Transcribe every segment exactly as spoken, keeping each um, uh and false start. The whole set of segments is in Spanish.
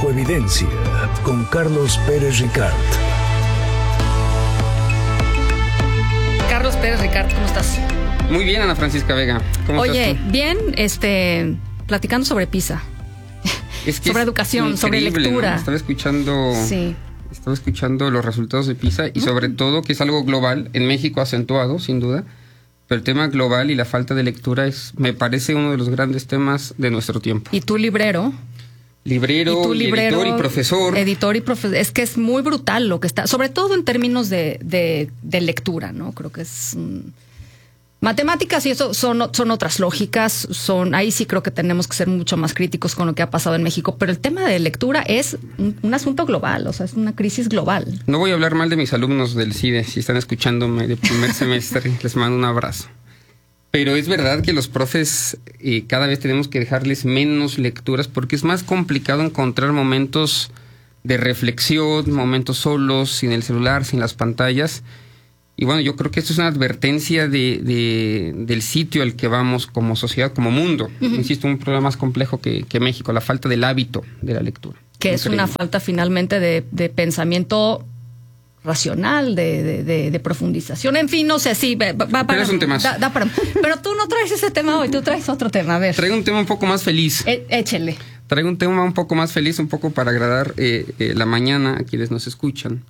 Infoevidencia con Carlos Pérez Ricart. Carlos Pérez Ricart, ¿cómo estás? Muy bien, Ana Francisca Vega. ¿Cómo Oye, estás tú? bien, este, platicando sobre PISA. Es que sobre es educación, sobre lectura. ¿no? Estaba escuchando, sí. estaba escuchando los resultados de PISA y sobre uh-huh. todo que es algo global, en México acentuado, sin duda, pero el tema global y la falta de lectura es, me parece, uno de los grandes temas de nuestro tiempo. ¿Y tú, librero? Librero, ¿Y tú, librero, editor y profesor. Editor y profesor. Es que es muy brutal lo que está, sobre todo en términos de, de, de lectura, ¿no? Creo que es... Mm, matemáticas y eso son, son otras lógicas, son ahí sí creo que tenemos que ser mucho más críticos con lo que ha pasado en México, pero el tema de lectura es un, un asunto global, o sea, es una crisis global. No voy a hablar mal de mis alumnos del C I D E, si están escuchándome de primer semestre, les mando un abrazo. Pero es verdad que los profes eh, cada vez tenemos que dejarles menos lecturas porque es más complicado encontrar momentos de reflexión, momentos solos, sin el celular, sin las pantallas. Y bueno, yo creo que esto es una advertencia de, de, del sitio al que vamos como sociedad, como mundo. Uh-huh. Insisto, un problema más complejo que, que México, la falta del hábito de la lectura. Que es una falta finalmente de, de pensamiento racional, de, de, de, de profundización. En fin, no sé, sí, va, va para... Pero es un tema. Da, da para, pero tú no traes ese tema hoy, tú traes otro tema, a ver. Traigo un tema un poco más feliz. E, échele. Traigo un tema un poco más feliz, un poco para agradar eh, eh, la mañana a quienes nos escuchan.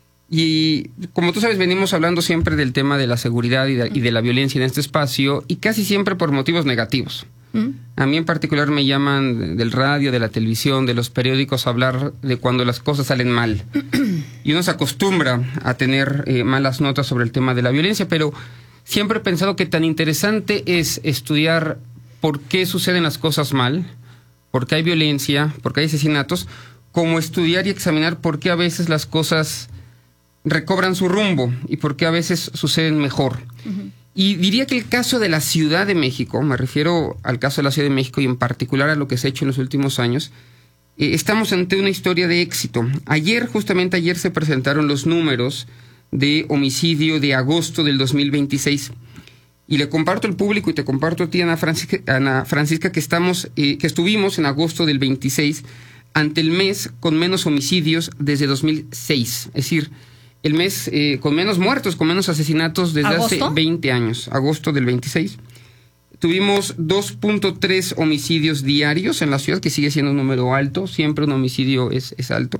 Y como tú sabes, venimos hablando siempre del tema de la seguridad y de, y de la violencia en este espacio, y casi siempre por motivos negativos. ¿Mm? A mí en particular me llaman del radio, de la televisión, de los periódicos a hablar de cuando las cosas salen mal. Y uno se acostumbra a tener eh, malas notas sobre el tema de la violencia, pero siempre he pensado que tan interesante es estudiar por qué suceden las cosas mal, por qué hay violencia, por qué hay asesinatos, como estudiar y examinar por qué a veces las cosas recobran su rumbo y por qué a veces suceden mejor. Uh-huh. Y diría que el caso de la Ciudad de México, me refiero al caso de la Ciudad de México y en particular a lo que se ha hecho en los últimos años, eh, estamos ante una historia de éxito. Ayer, justamente ayer, se presentaron los números de homicidio de agosto del dos mil veintiséis. Y le comparto al público y te comparto a ti, Ana Francisca, Ana Francisca que, estamos, eh, que estuvimos en agosto del veintiséis ante el mes con menos homicidios desde dos mil seis. Es decir, el mes eh, con menos muertos, con menos asesinatos desde ¿Agosto? hace veinte años, agosto del veintiséis. Tuvimos dos punto tres homicidios diarios en la ciudad, que sigue siendo un número alto, siempre un homicidio es, es alto.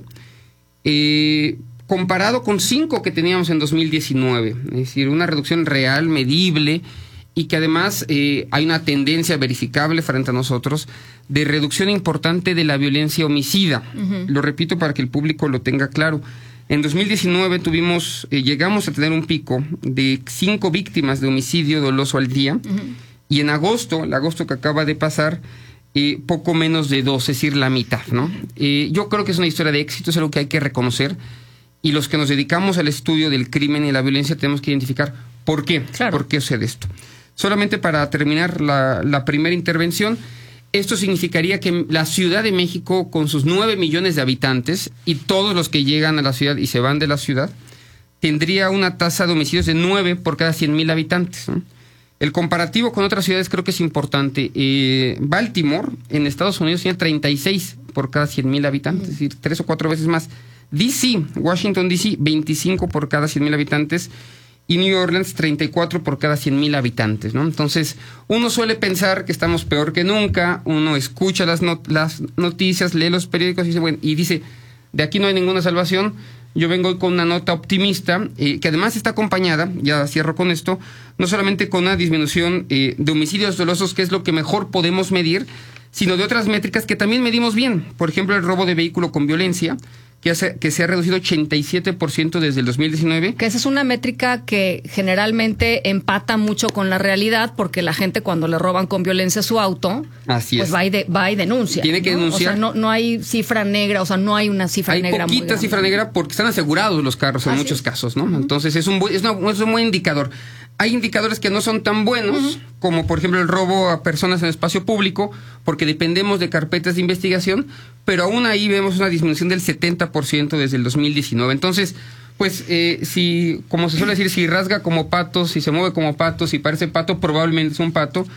Eh, comparado con cinco que teníamos en dos mil diecinueve, es decir, una reducción real, medible, y que además eh, hay una tendencia verificable frente a nosotros de reducción importante de la violencia homicida. Uh-huh. Lo repito para que el público lo tenga claro. En dos mil diecinueve tuvimos, eh, llegamos a tener un pico de cinco víctimas de homicidio doloso al día, uh-huh. y en agosto, el agosto que acaba de pasar, eh, poco menos de dos, es decir, la mitad, ¿no? Eh, yo creo que es una historia de éxito, es algo que hay que reconocer, y los que nos dedicamos al estudio del crimen y la violencia tenemos que identificar por qué, claro. por qué sucede esto. Solamente para terminar la, la primera intervención, esto significaría que la Ciudad de México, con sus nueve millones de habitantes y todos los que llegan a la ciudad y se van de la ciudad, tendría una tasa de homicidios de nueve por cada cien mil habitantes, ¿no? El comparativo con otras ciudades creo que es importante. Eh, Baltimore, en Estados Unidos, tiene treinta y seis por cada cien mil habitantes, mm. es decir, tres o cuatro veces más. D C, Washington D C, veinticinco por cada cien mil habitantes. Y New Orleans, treinta y cuatro por cada cien mil habitantes, ¿no? Entonces, uno suele pensar que estamos peor que nunca, uno escucha las, not- las noticias, lee los periódicos y dice, bueno, y dice, de aquí no hay ninguna salvación. Yo vengo hoy con una nota optimista, eh, que además está acompañada, ya cierro con esto, no solamente con una disminución eh, de homicidios dolosos, que es lo que mejor podemos medir, sino de otras métricas que también medimos bien. Por ejemplo, el robo de vehículo con violencia, que, hace, que se ha reducido ochenta y siete por ciento desde el dos mil diecinueve. Que esa es una métrica que generalmente empata mucho con la realidad, porque la gente cuando le roban con violencia su auto, Así pues es. va y, de, va y denuncia. Tiene que ¿no? denunciar. O sea, no, no hay cifra negra, o sea, no hay una cifra hay negra. Hay poquita cifra negra porque están asegurados los carros en Así muchos es. casos, ¿no? Uh-huh. Entonces es un, bu- es, una, es un buen indicador. Hay indicadores que no son tan buenos, uh-huh. como por ejemplo el robo a personas en espacio público, porque dependemos de carpetas de investigación, pero aún ahí vemos una disminución del setenta por ciento desde el dos mil diecinueve. Entonces, pues, eh, si, como se suele decir, si rasga como pato, si se mueve como pato, si parece pato, probablemente es un pato. Uh-huh.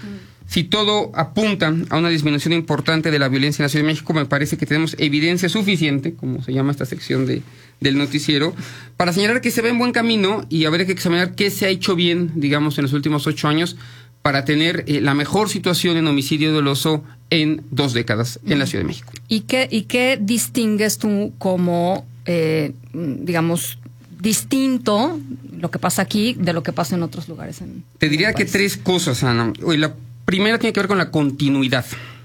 si todo apunta a una disminución importante de la violencia en la Ciudad de México, me parece que tenemos evidencia suficiente, como se llama esta sección de, del noticiero, para señalar que se va en buen camino y habría que examinar qué se ha hecho bien, digamos, en los últimos ocho años para tener eh, la mejor situación en homicidio doloso en dos décadas en la Ciudad de México. ¿Y qué, y qué distingues tú como, eh, digamos, distinto lo que pasa aquí de lo que pasa en otros lugares? En, Te diría en que tres cosas, Ana. La primera tiene que ver con la continuidad.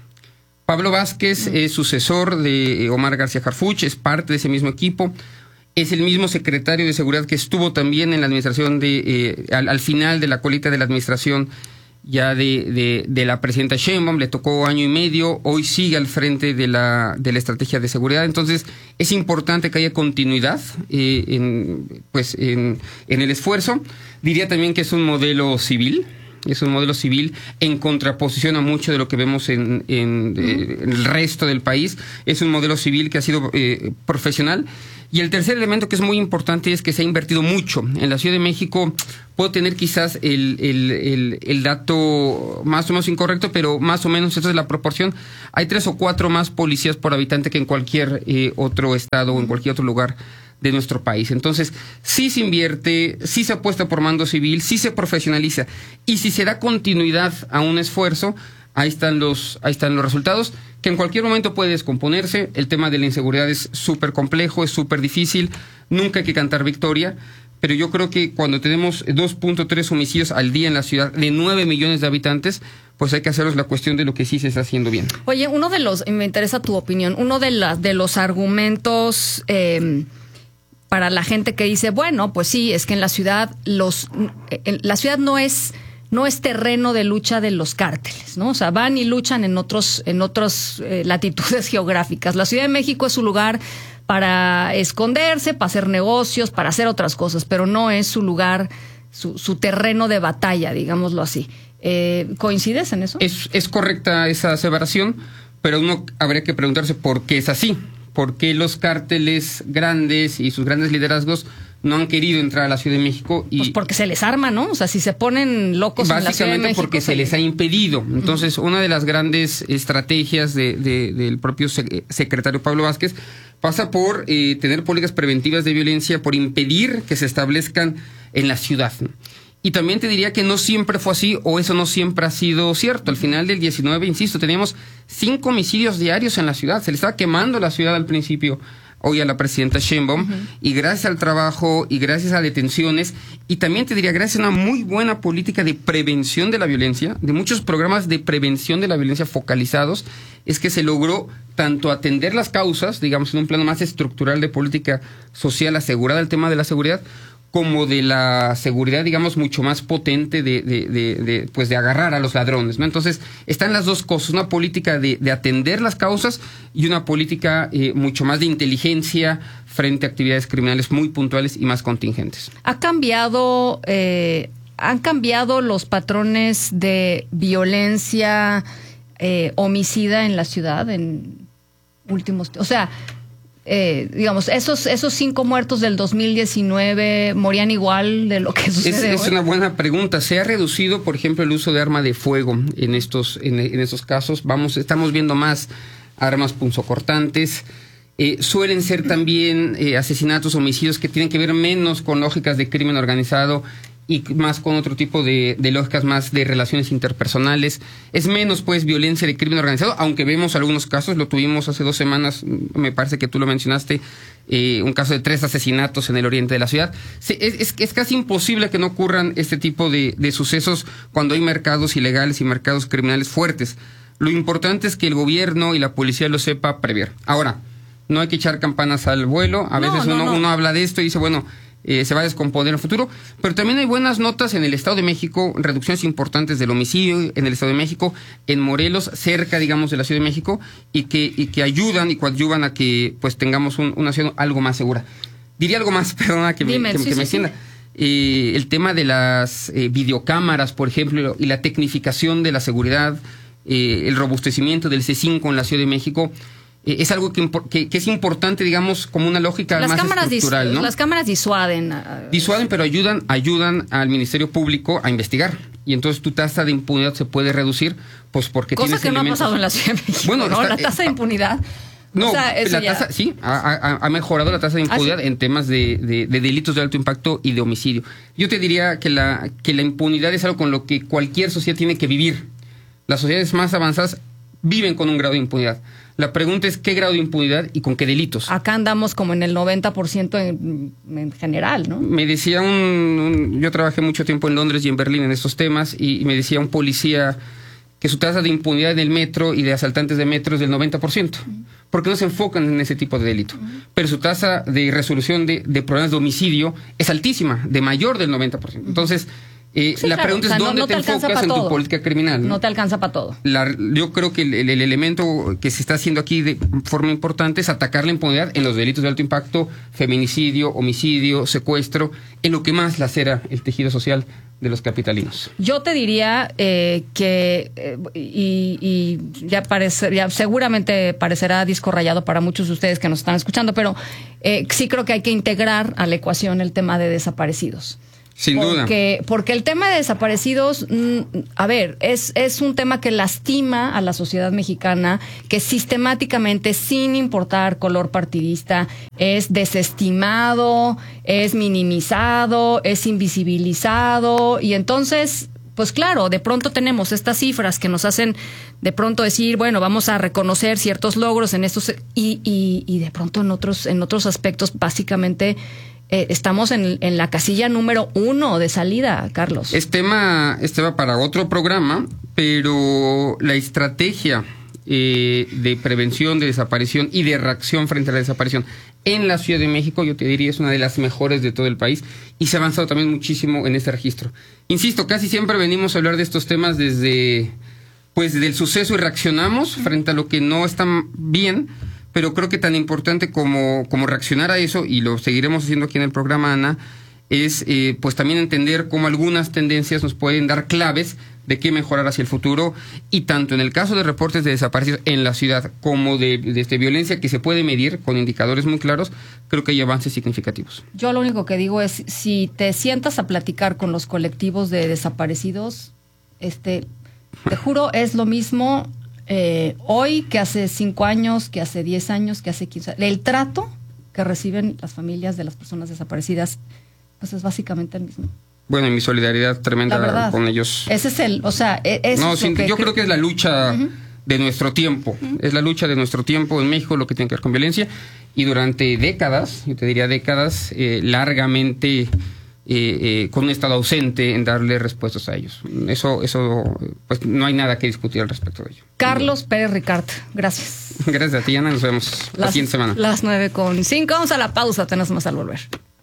Pablo Vázquez mm. es sucesor de Omar García Harfuch, es parte de ese mismo equipo, es el mismo secretario de Seguridad que estuvo también en la administración de, eh, al, al final de la colita de la administración ya de, de, de la presidenta Sheinbaum, le tocó año y medio, hoy sigue al frente de la, de la estrategia de seguridad. Entonces, es importante que haya continuidad eh, en, pues, en, en el esfuerzo. Diría también que es un modelo civil, es un modelo civil en contraposición a mucho de lo que vemos en, en, eh, en el resto del país. Es un modelo civil que ha sido eh, profesional. Y el tercer elemento que es muy importante es que se ha invertido mucho. En la Ciudad de México puedo tener quizás el, el, el, el dato más o menos incorrecto, pero más o menos esa es la proporción. Hay tres o cuatro más policías por habitante que en cualquier eh, otro estado o en cualquier otro lugar de nuestro país. Entonces, sí se invierte, sí se apuesta por mando civil, sí se profesionaliza. Y si se da continuidad a un esfuerzo, ahí están los, ahí están los resultados, que en cualquier momento puede descomponerse. El tema de la inseguridad es súper complejo, es súper difícil, nunca hay que cantar victoria, pero yo creo que cuando tenemos dos punto tres homicidios al día en la ciudad de nueve millones de habitantes, pues hay que hacernos la cuestión de lo que sí se está haciendo bien. Oye, uno de los, me interesa tu opinión, uno de, la, de los argumentos eh, para la gente que dice, bueno, pues sí, es que en la ciudad, los, en, la ciudad no es... no es terreno de lucha de los cárteles, ¿no? O sea, van y luchan en otros, en otras eh, latitudes geográficas. La Ciudad de México es su lugar para esconderse, para hacer negocios, para hacer otras cosas, pero no es su lugar, su, su terreno de batalla, digámoslo así. Eh, ¿Coincides en eso? Es, es correcta esa aseveración, pero uno habría que preguntarse por qué es así. ¿Por qué los cárteles grandes y sus grandes liderazgos no han querido entrar a la Ciudad de México? Y pues porque se les arma, ¿no? O sea, si se ponen locos en la Ciudad de México... Básicamente porque se les ha impedido. Entonces, una de las grandes estrategias de, de, del propio secretario Pablo Vázquez pasa por eh, tener políticas preventivas de violencia, por impedir que se establezcan en la ciudad. Y también te diría que no siempre fue así, o eso no siempre ha sido cierto. Al final del diecinueve, insisto, teníamos cinco homicidios diarios en la ciudad. Se le estaba quemando la ciudad al principio, hoy a la presidenta Sheinbaum, uh-huh. y gracias al trabajo y gracias a detenciones, y también te diría gracias a una muy buena política de prevención de la violencia, de muchos programas de prevención de la violencia focalizados, es que se logró tanto atender las causas, digamos, en un plano más estructural de política social asegurada el tema de la seguridad, como de la seguridad, digamos, mucho más potente de, de, de, de, pues de agarrar a los ladrones, ¿no? Entonces, están las dos cosas, una política de, de atender las causas y una política eh, mucho más de inteligencia frente a actividades criminales muy puntuales y más contingentes. ¿Ha cambiado, eh, han cambiado los patrones de violencia eh, homicida en la ciudad en últimos... O sea... Eh, digamos, esos esos cinco muertos del dos mil diecinueve morían igual de lo que sucede es, hoy. Es una buena pregunta. Se ha reducido, por ejemplo, el uso de arma de fuego en estos en, en estos casos. Vamos, estamos viendo más armas punzocortantes. Eh, suelen ser también eh, asesinatos, homicidios que tienen que ver menos con lógicas de crimen organizado y más con otro tipo de, de lógicas más de relaciones interpersonales. Es menos, pues, violencia de crimen organizado, aunque vemos algunos casos, lo tuvimos hace dos semanas, me parece que tú lo mencionaste, eh, un caso de tres asesinatos en el oriente de la ciudad. Sí, es, es, es casi imposible que no ocurran este tipo de, de sucesos cuando hay mercados ilegales y mercados criminales fuertes. Lo importante es que el gobierno y la policía lo sepa prever. Ahora, no hay que echar campanas al vuelo, a veces no, no, uno, no. uno habla de esto y dice, bueno... Eh, se va a descomponer en el futuro, pero también hay buenas notas en el Estado de México, reducciones importantes del homicidio en el Estado de México, en Morelos, cerca, digamos, de la Ciudad de México, y que y que ayudan y coadyuvan a que pues tengamos un, una ciudad algo más segura. Diría algo más, perdona que Dime, me, que, sí, que sí, me extienda. Sí. Eh, el tema de las eh, videocámaras, por ejemplo, y la tecnificación de la seguridad, eh, el robustecimiento del C cinco en la Ciudad de México, es algo que, que, que es importante, digamos, como una lógica las más cámaras estructural, dis, ¿no? Las cámaras disuaden. Disuaden, pero ayudan, ayudan al Ministerio Público a investigar. y entonces tu tasa de impunidad se puede reducir, pues porque Cosa tienes que elementos... no ha pasado en la Ciudad de México, Bueno, ¿no? está, La tasa de impunidad... No, o sea, la ya... tasa, sí, ha, ha, ha mejorado la tasa de impunidad ¿Ah, sí? en temas de, de, de delitos de alto impacto y de homicidio. Yo te diría que la, que la impunidad es algo con lo que cualquier sociedad tiene que vivir. Las sociedades más avanzadas viven con un grado de impunidad. La pregunta es qué grado de impunidad y con qué delitos. Acá andamos como en el noventa por ciento en, en general, ¿no? Me decía un, un... Yo trabajé mucho tiempo en Londres y en Berlín en estos temas, y, y me decía un policía que su tasa de impunidad en el metro y de asaltantes de metro es del noventa por ciento, porque no se enfocan en ese tipo de delito. Pero su tasa de resolución de, de problemas de homicidio es altísima, de mayor del noventa por ciento. Entonces, eh, Sí, la claro, pregunta o sea, es no- dónde no te, te alcanza enfocas pa' en tu todo. política criminal. ¿no? No te alcanza para todo. La- yo creo que el, el- el elemento que se está haciendo aquí de forma importante es atacar la impunidad en los delitos de alto impacto, feminicidio, homicidio, secuestro, en lo que más lacera el tejido social de los capitalinos. Yo te diría eh, que, eh, y, y ya, parece, ya seguramente parecerá disco rayado para muchos de ustedes que nos están escuchando, pero eh, sí creo que hay que integrar a la ecuación el tema de desaparecidos. Sin duda. Porque, porque el tema de desaparecidos, mm, a ver, es, es un tema que lastima a la sociedad mexicana, que sistemáticamente, sin importar color partidista, es desestimado, es minimizado, es invisibilizado, y entonces, pues claro, de pronto tenemos estas cifras que nos hacen de pronto decir, bueno, vamos a reconocer ciertos logros en estos, y, y, y de pronto en otros, en otros aspectos, básicamente, Eh, estamos en, en la casilla número uno de salida, Carlos. Es tema, es tema para otro programa, pero la estrategia eh, de prevención de desaparición y de reacción frente a la desaparición en la Ciudad de México, yo te diría, es una de las mejores de todo el país, y se ha avanzado también muchísimo en este registro. Insisto, casi siempre venimos a hablar de estos temas desde, pues, del suceso y reaccionamos frente a lo que no está bien. Pero creo que tan importante como, como reaccionar a eso, y lo seguiremos haciendo aquí en el programa, Ana, es eh, pues también entender cómo algunas tendencias nos pueden dar claves de qué mejorar hacia el futuro, y tanto en el caso de reportes de desaparecidos en la ciudad como de, de este, violencia que se puede medir con indicadores muy claros, creo que hay avances significativos. Yo lo único que digo es, si te sientas a platicar con los colectivos de desaparecidos, este, te juro, es lo mismo... Eh, hoy que hace cinco años, que hace diez años, que hace quince. El trato que reciben las familias de las personas desaparecidas, pues es básicamente el mismo. Bueno, y mi solidaridad tremenda La verdad, con ellos. Ese es el, o sea, eso No, es sin- lo que yo cre- creo que es la lucha Uh-huh. de nuestro tiempo. Uh-huh. Es la lucha de nuestro tiempo en México, lo que tiene que ver con violencia. Y durante décadas, yo te diría décadas, eh, largamente... Eh, eh, con un Estado ausente en darle respuestas a ellos. Eso, eso, pues no hay nada que discutir al respecto de ello. Carlos Pérez Ricart, gracias. Gracias a ti, Ana. Nos vemos la Las, siguiente semana. las nueve con cinco. Vamos a la pausa, tenemos más al volver.